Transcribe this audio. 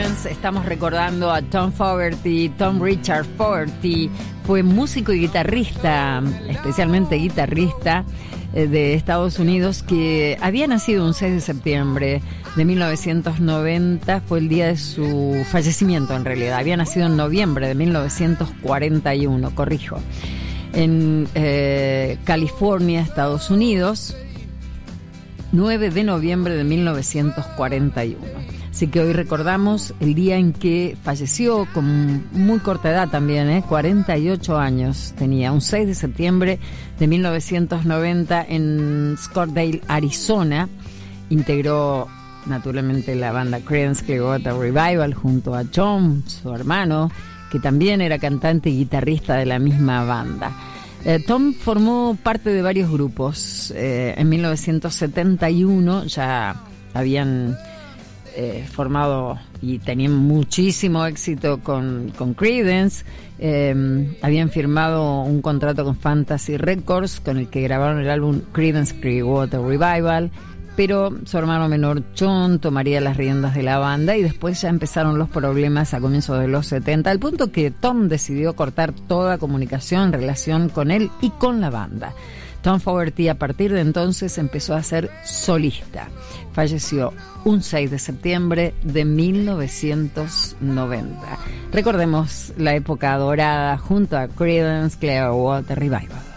Creedence. Estamos recordando a Tom Fogerty. Tom Richard Fogerty fue músico y guitarrista, especialmente guitarrista de Estados Unidos, que había nacido un 6 de septiembre de 1990. Fue el día de su fallecimiento, en realidad. Había nacido en noviembre de 1941, corrijo, en California, Estados Unidos, 9 de noviembre de 1941. Así que hoy recordamos el día en que falleció, con muy corta edad también, 48 años tenía, un 6 de septiembre de 1990 en Scottsdale, Arizona. Integró naturalmente la banda Creedence Clearwater Revival junto a Tom, su hermano, que también era cantante y guitarrista de la misma banda. Tom formó parte de varios grupos. En 1971 ya habían formado y tenían muchísimo éxito con Creedence. Habían firmado un contrato con Fantasy Records, con el que grabaron el álbum Creedence Clearwater Revival, pero su hermano menor John tomaría las riendas de la banda y después ya empezaron los problemas a comienzos de los 70, al punto que Tom decidió cortar toda comunicación en relación con él y con la banda. Tom Fogerty a partir de entonces empezó a ser solista. Falleció un 6 de septiembre de 1990. Recordemos la época dorada junto a Creedence Clearwater Revival.